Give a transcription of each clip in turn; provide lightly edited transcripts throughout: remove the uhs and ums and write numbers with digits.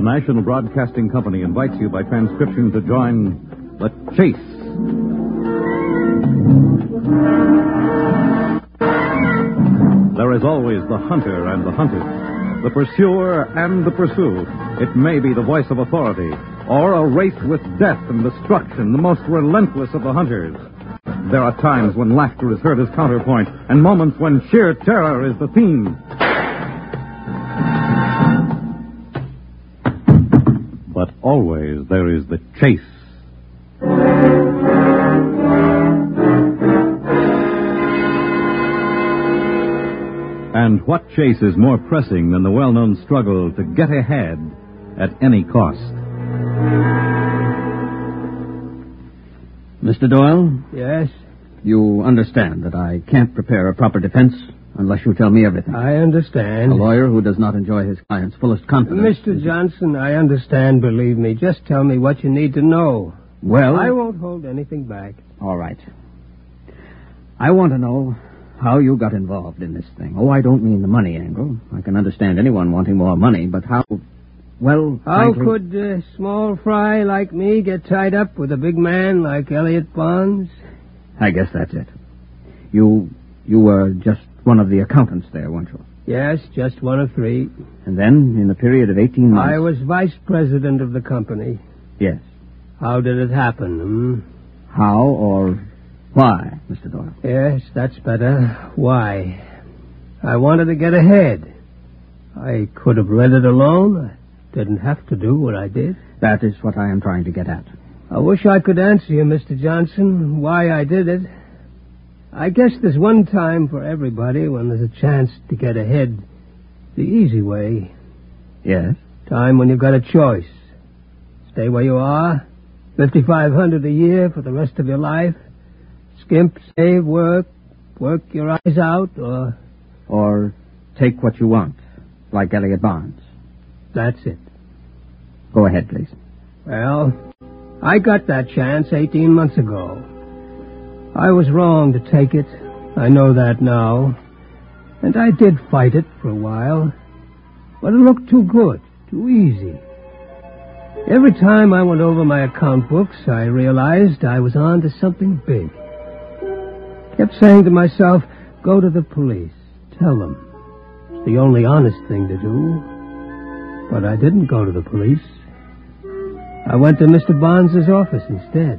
The National Broadcasting Company invites you by transcription to join The Chase. There is always the hunter and the hunted, the pursuer and the pursued. It may be the voice of authority, or a race with death and destruction, the most relentless of the hunters. There are times when laughter is heard as counterpoint, and moments when sheer terror is the theme. But always there is the chase. And what chase is more pressing than the well-known struggle to get ahead at any cost? Mr. Doyle? Yes? You understand that I can't prepare a proper defense unless you tell me everything. I understand. A lawyer who does not enjoy his client's fullest confidence... Mr. Johnson, I understand, believe me. Just tell me what you need to know. Well... I won't hold anything back. All right. I want to know how you got involved in this thing. Oh, I don't mean the money angle. I can understand anyone wanting more money, but how... Well, how frankly... could a small fry like me get tied up with a big man like Elliot Bonds? I guess that's it. You were just one of the accountants there, weren't you? Yes, just one of three. And then, in the period of 18 months... I was vice president of the company. Yes. How did it happen, How or why, Mr. Doyle? Yes, that's better. Why? I wanted to get ahead. I could have let it alone. I didn't have to do what I did. That is what I am trying to get at. I wish I could answer you, Mr. Johnson, why I did it. I guess there's one time for everybody when there's a chance to get ahead the easy way. Yes? Time when you've got a choice. Stay where you are, $5,500 a year for the rest of your life. Skimp, save, work your eyes out, or take what you want, like Elliot Bonds. That's it. Go ahead, please. Well, I got that chance 18 months ago. I was wrong to take it. I know that now. And I did fight it for a while. But it looked too good, too easy. Every time I went over my account books, I realized I was on to something big. Kept saying to myself, go to the police. Tell them. It's the only honest thing to do. But I didn't go to the police. I went to Mr. Bonds' office instead.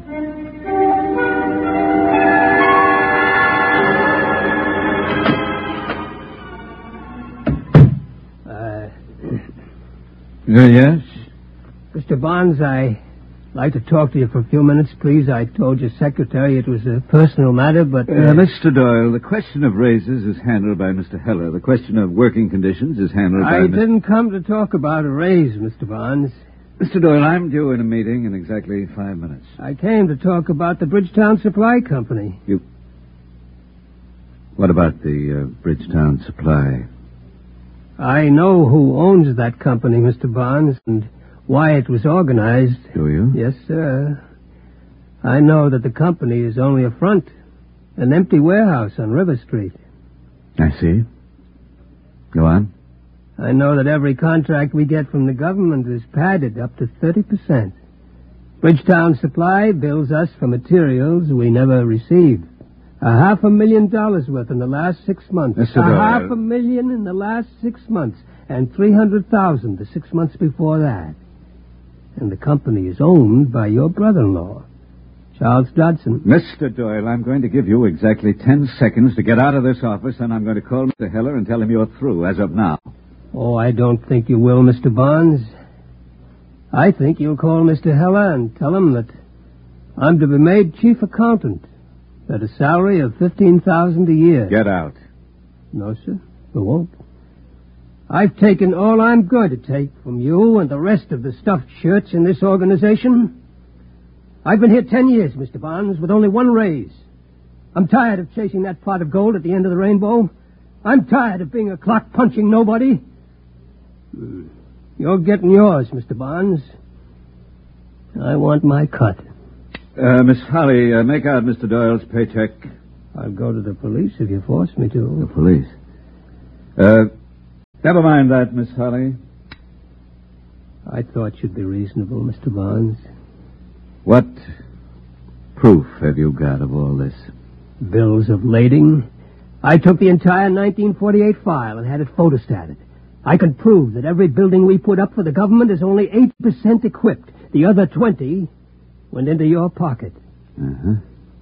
Yes? Mr. Bonds, I'd like to talk to you for a few minutes, please. I told your secretary it was a personal matter, but... Mr. Doyle, the question of raises is handled by Mr. Heller. The question of working conditions is handled by... I didn't come to talk about a raise, Mr. Bonds. Mr. Doyle, I'm due in a meeting in exactly 5 minutes. I came to talk about the Bridgetown Supply Company. What about the Bridgetown Supply? I know who owns that company, Mr. Bonds, and why it was organized. Do you? Yes, sir. I know that the company is only a front, an empty warehouse on River Street. I see. Go on. I know that every contract we get from the government is padded up to 30%. Bridgetown Supply bills us for materials we never received. $500,000 worth in the last 6 months. Mr. Doyle. $500,000 in the last 6 months, and $300,000 the 6 months before that. And the company is owned by your brother-in-law, Charles Dodson. Mr. Doyle, I'm going to give you exactly 10 seconds to get out of this office, and I'm going to call Mr. Heller and tell him you're through as of now. Oh, I don't think you will, Mr. Bonds. I think you'll call Mr. Heller and tell him that I'm to be made chief accountant at a salary of $15,000 a year. Get out. No, sir, I won't. I've taken all I'm going to take from you and the rest of the stuffed shirts in this organization. I've been here 10 years, Mr. Bonds, with only one raise. I'm tired of chasing that pot of gold at the end of the rainbow. I'm tired of being a clock-punching nobody. You're getting yours, Mr. Bonds. I want my cut. Miss Holly, make out Mr. Doyle's paycheck. I'll go to the police if you force me to. The police? Never mind that, Miss Holly. I thought you'd be reasonable, Mr. Barnes. What proof have you got of all this? Bills of lading. I took the entire 1948 file and had it photostated. I could prove that every building we put up for the government is only 8% equipped. The other 20 went into your pocket. Uh-huh.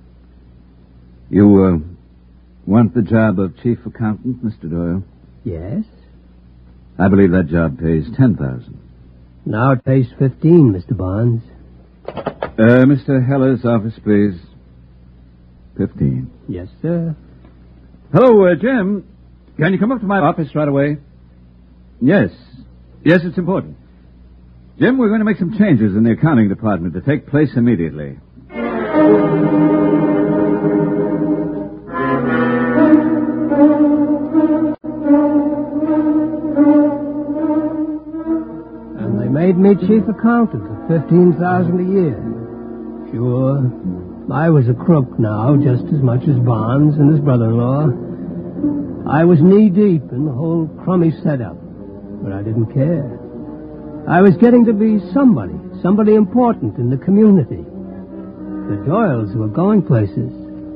You, want the job of chief accountant, Mr. Doyle? Yes? I believe that job pays $10,000. Now it pays 15, Mr. Barnes. Mr. Heller's office, please. 15. Yes, sir. Hello, Jim. Can you come up to my office right away? Yes. Yes, it's important. Jim, we're going to make some changes in the accounting department to take place immediately. And they made me chief accountant at $15,000 a year. Sure, I was a crook now, just as much as Barnes and his brother-in-law. I was knee-deep in the whole crummy setup, but I didn't care. I was getting to be somebody important in the community. The Doyles were going places.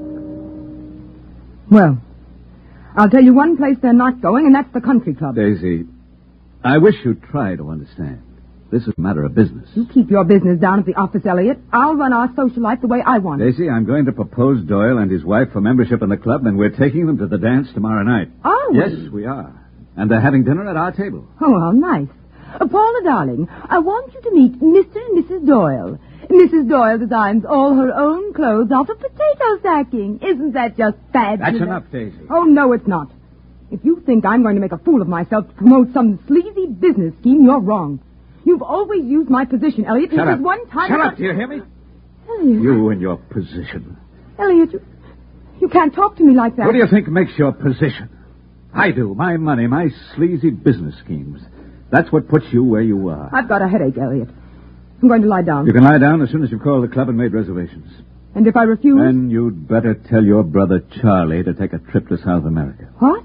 Well, I'll tell you one place they're not going, and that's the country club. Daisy, I wish you'd try to understand. This is a matter of business. You keep your business down at the office, Elliot. I'll run our social life the way I want it. Daisy, I'm going to propose Doyle and his wife for membership in the club, and we're taking them to the dance tomorrow night. Are we? Yes, we are. And they're having dinner at our table. Oh, how nice. Paula, darling, I want you to meet Mr. and Mrs. Doyle. Mrs. Doyle designs all her own clothes off of potato sacking. Isn't that just fabulous? That's enough, Daisy. Oh, no, it's not. If you think I'm going to make a fool of myself to promote some sleazy business scheme, you're wrong. You've always used my position, Elliot. Shut up. One time Shut up, do you hear me? Elliot. You and your position. Elliot, you can't talk to me like that. What do you think makes your position? I do. My money, my sleazy business schemes. That's what puts you where you are. I've got a headache, Elliot. I'm going to lie down. You can lie down as soon as you've called the club and made reservations. And if I refuse? Then you'd better tell your brother Charlie to take a trip to South America. What?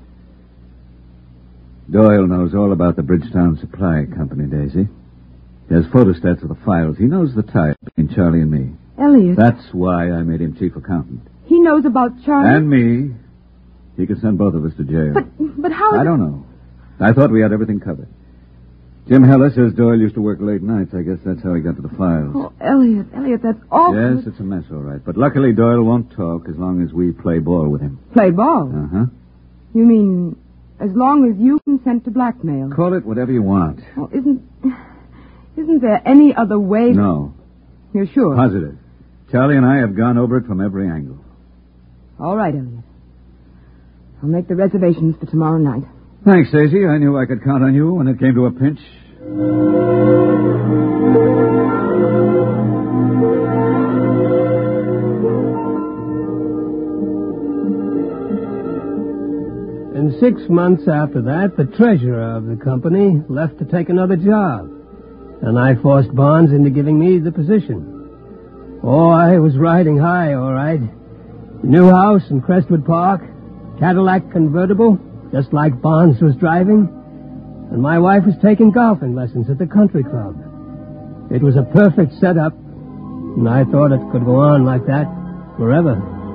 Doyle knows all about the Bridgetown Supply Company, Daisy. He has photostats of the files. He knows the tie between Charlie and me. Elliot. That's why I made him chief accountant. He knows about Charlie? And me. He can send both of us to jail. But how is I don't know. I thought we had everything covered. Jim Heller says Doyle used to work late nights. I guess that's how he got to the files. Oh, Elliot, that's awful. Yes, it's a mess, all right. But luckily Doyle won't talk as long as we play ball with him. Play ball? Uh-huh. You mean as long as you consent to blackmail? Call it whatever you want. Oh, isn't there any other way? No. You're sure? Positive. Charlie and I have gone over it from every angle. All right, Elliot. I'll make the reservations for tomorrow night. Thanks, Daisy. I knew I could count on you when it came to a pinch. And 6 months after that, the treasurer of the company left to take another job. And I forced Barnes into giving me the position. Oh, I was riding high, all right. New house in Crestwood Park, Cadillac convertible, just like Barnes was driving. And my wife was taking golfing lessons at the country club. It was a perfect setup, and I thought it could go on like that forever.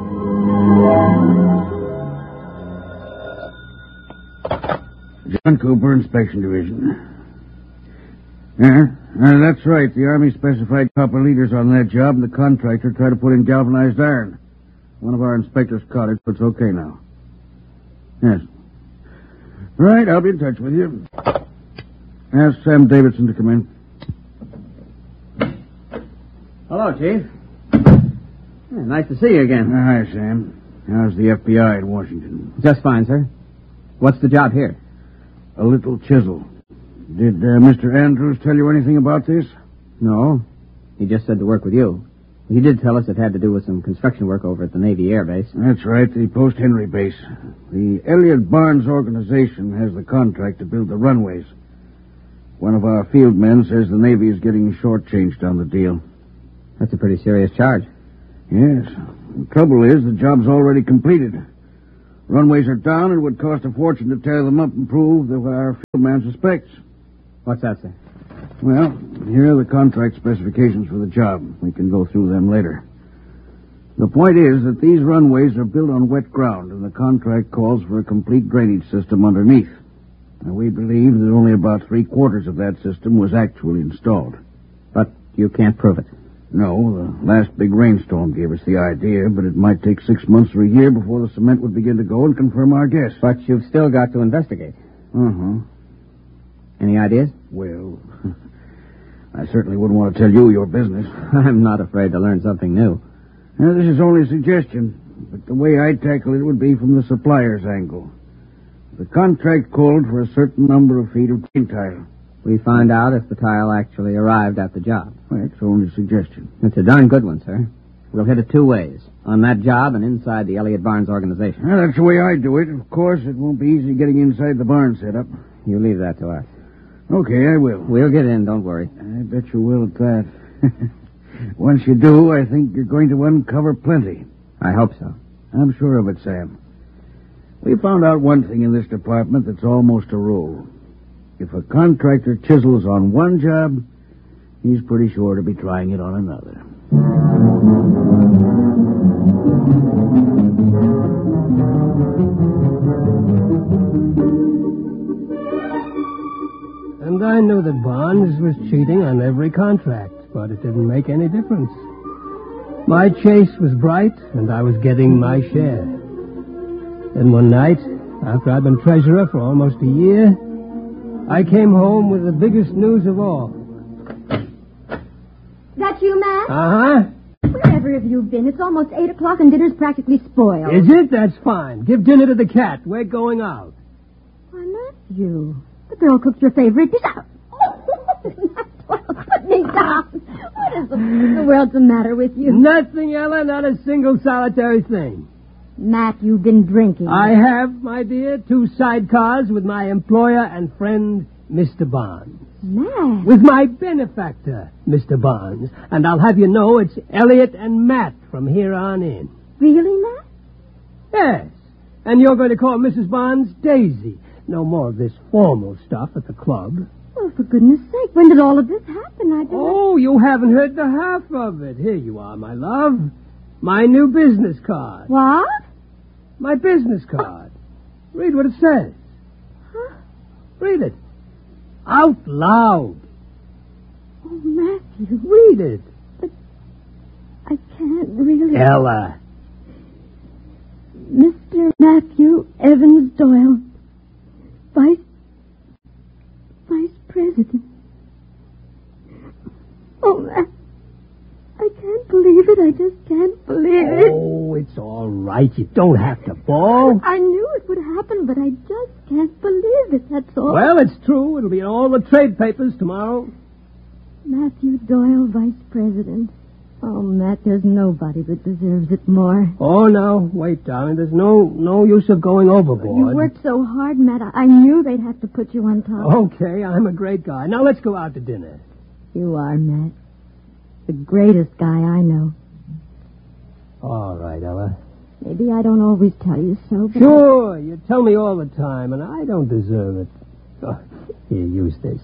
John Cooper, Inspection Division. Yeah, that's right. The Army specified copper leaders on that job, and the contractor tried to put in galvanized iron. One of our inspectors caught it, but it's okay now. Yes. Right, I'll be in touch with you. Ask Sam Davidson to come in. Hello, Chief. Nice to see you again. Hi, Sam. How's the FBI in Washington? Just fine, sir. What's the job here? A little chisel. Did Mr. Andrews tell you anything about this? No. He just said to work with you. He did tell us it had to do with some construction work over at the Navy Air Base. That's right, the Post Henry base. The Elliott Barnes organization has the contract to build the runways. One of our field men says the Navy is getting shortchanged on the deal. That's a pretty serious charge. Yes. The trouble is, the job's already completed. Runways are down, and it would cost a fortune to tear them up and prove that our field man suspects. What's that, sir? Well, here are the contract specifications for the job. We can go through them later. The point is that these runways are built on wet ground, and the contract calls for a complete drainage system underneath. Now, we believe that only about 3/4 of that system was actually installed. But you can't prove it. No, the last big rainstorm gave us the idea, but it might take 6 months or a year before the cement would begin to go and confirm our guess. But you've still got to investigate. Uh-huh. Any ideas? Well, I certainly wouldn't want to tell you your business. I'm not afraid to learn something new. Now, this is only a suggestion, but the way I'd tackle it would be from the supplier's angle. The contract called for a certain number of feet of drain tile. We find out if the tile actually arrived at the job. Well, it's only a suggestion. It's a darn good one, sir. We'll hit it 2 ways. On that job and inside the Elliott Barnes organization. Well, that's the way I do it. Of course, it won't be easy getting inside the barn setup. You leave that to us. Okay, I will. We'll get in, don't worry. I bet you will at that. Once you do, I think you're going to uncover plenty. I hope so. I'm sure of it, Sam. We found out one thing in this department that's almost a rule. If a contractor chisels on one job, he's pretty sure to be trying it on another. And I knew that Barnes was cheating on every contract, but it didn't make any difference. My chase was bright, and I was getting my share. Then one night, after I'd been treasurer for almost a year, I came home with the biggest news of all. That you, Matt? Uh-huh. Wherever have you been? It's almost 8 o'clock and dinner's practically spoiled. Is it? That's fine. Give dinner to the cat. We're going out. Why, Matthew, the girl cooked your favorite dish. Put me down. What is the world's the matter with you? Nothing, Ella. Not a single solitary thing. Matt, you've been drinking. I have, my dear, 2 sidecars with my employer and friend, Mr. Barnes. Matt? With my benefactor, Mr. Barnes. And I'll have you know it's Elliot and Matt from here on in. Really, Matt? Yes. And you're going to call Mrs. Barnes Daisy. No more of this formal stuff at the club. Oh, for goodness sake, when did all of this happen? I didn't... Oh, you haven't heard the half of it. Here you are, my love. My new business card. What? My business card. Read what it says. Huh? Read it. Out loud. Oh, Matthew. Read it. But I can't really... Ella. Mr. Matthew Evans Doyle, Vice President. Oh, Matt. I can't believe it. I just can't believe it. Oh, it's all right. You don't have to bawl. I knew it would happen, but I just can't believe it, that's all. Well, it's true. It'll be in all the trade papers tomorrow. Matthew Doyle, Vice President. Oh, Matt, there's nobody that deserves it more. Oh, no. Wait, darling. There's no use of going overboard. You worked so hard, Matt. I knew they'd have to put you on top. Okay, I'm a great guy. Now let's go out to dinner. You are, Matt. The greatest guy I know. All right, Ella. Maybe I don't always tell you so, but... Sure, you tell me all the time, and I don't deserve it. Oh, here, use this.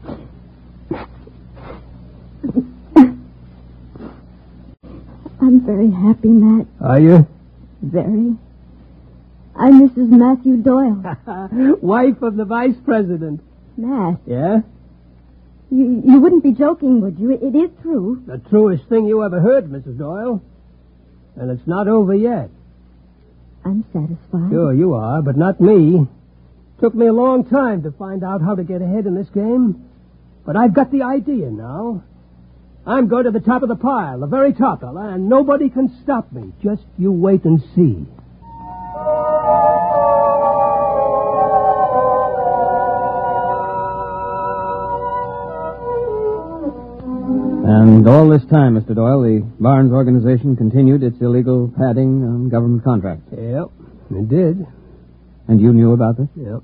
I'm very happy, Matt. Are you? Very. I'm Mrs. Matthew Doyle. Wife of the Vice President. Matt, Yeah? you wouldn't be joking, would you? It is true. The truest thing you ever heard, Mrs. Doyle. And it's not over yet. I'm satisfied. Sure, you are, but not me. Took me a long time to find out how to get ahead in this game. But I've got the idea now. I'm going to the top of the pile, the very top, Ella, and nobody can stop me. Just you wait and see. And all this time, Mr. Doyle, the Barnes organization continued its illegal padding on government contracts. Yep, it did. And you knew about this? Yep.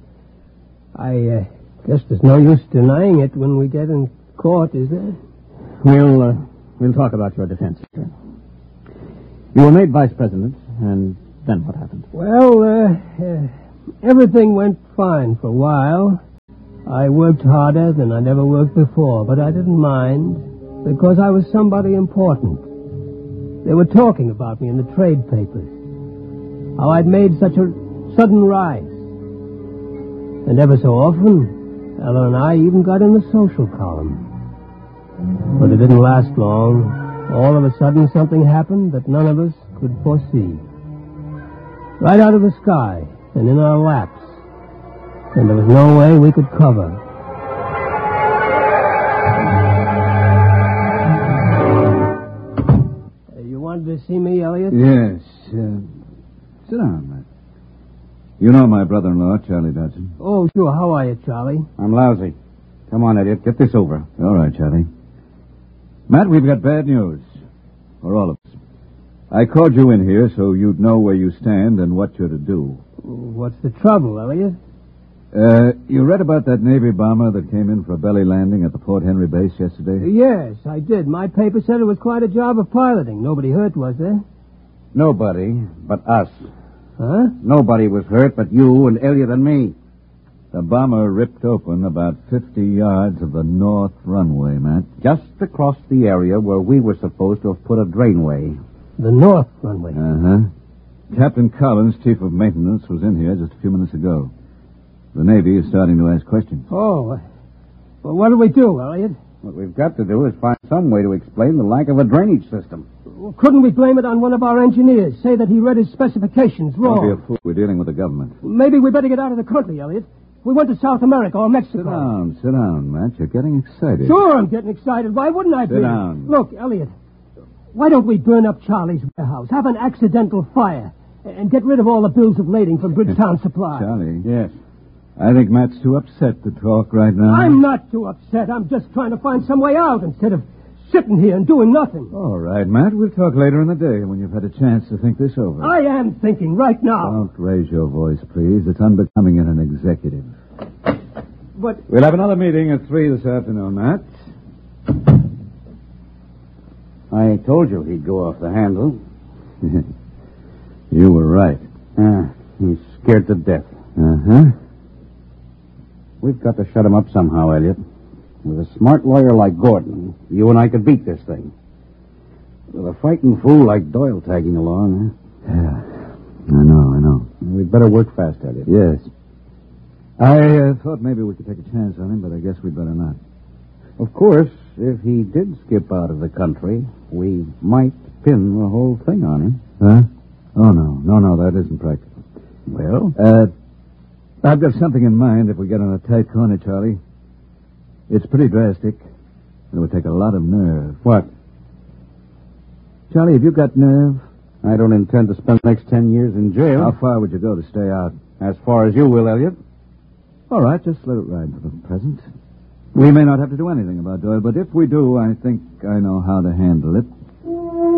I guess there's no use denying it when we get in court, is there? We'll talk about your defense. Sir. You were made vice president, and then what happened? Well, everything went fine for a while. I worked harder than I'd ever worked before, but I didn't mind because I was somebody important. They were talking about me in the trade papers, how I'd made such a sudden rise. And ever so often, Ella and I even got in the social column. But it didn't last long. All of a sudden, something happened that none of us could foresee. Right out of the sky and in our laps. And there was no way we could cover. You wanted to see me, Elliot? Yes. Sit down, Matt. You know my brother-in-law, Charlie Dodson. Oh, sure. How are you, Charlie? I'm lousy. Come on, Elliot. Get this over. All right, Charlie. Matt, we've got bad news. For all of us. I called you in here so you'd know where you stand and what you're to do. What's the trouble, Elliot? You read about that Navy bomber that came in for a belly landing at the Port Henry base yesterday? Yes, I did. My paper said it was quite a job of piloting. Nobody hurt, was there? Nobody but us. Huh? Nobody was hurt but you and Elliot and me. The bomber ripped open about 50 yards of the north runway, Matt. Just across the area where we were supposed to have put a drainway. The north runway. Uh-huh. Captain Collins, chief of maintenance, was in here just a few minutes ago. The Navy is starting to ask questions. Oh, well, what do we do, Elliot? What we've got to do is find some way to explain the lack of a drainage system. Well, couldn't we blame it on one of our engineers? Say that he read his specifications wrong? Don't be a fool. We're dealing with the government. Maybe we better get out of the country, Elliot. We went to South America or Mexico. Sit down, Matt. You're getting excited. Sure, I'm getting excited. Why wouldn't I be? Sit down. Look, Elliot, why don't we burn up Charlie's warehouse, have an accidental fire, and get rid of all the bills of lading from Bridgetown Supply? Charlie. Yes. I think Matt's too upset to talk right now. I'm not too upset. I'm just trying to find some way out instead of sitting here and doing nothing. All right, Matt. We'll talk later in the day when you've had a chance to think this over. I am thinking right now. Don't raise your voice, please. It's unbecoming in an executive. But... We'll have another meeting at 3 this afternoon, Matt. I told you he'd go off the handle. You were right. He's scared to death. Uh-huh. We've got to shut him up somehow, Elliot. With a smart lawyer like Gordon, you and I could beat this thing. With a fighting fool like Doyle tagging along, Yeah. I know. We'd better work fast, Elliot. Yes. I thought maybe we could take a chance on him, but I guess we'd better not. Of course, if he did skip out of the country, we might pin the whole thing on him. Huh? Oh, no, that isn't practical. Well? I've got something in mind if we get on a tight corner, Charlie. It's pretty drastic. It would take a lot of nerve. What? Charlie, have you got nerve? I don't intend to spend the next 10 years in jail. How far would you go to stay out? As far as you will, Elliot. All right, just let it ride for the present. We may not have to do anything about Doyle, but if we do, I think I know how to handle it.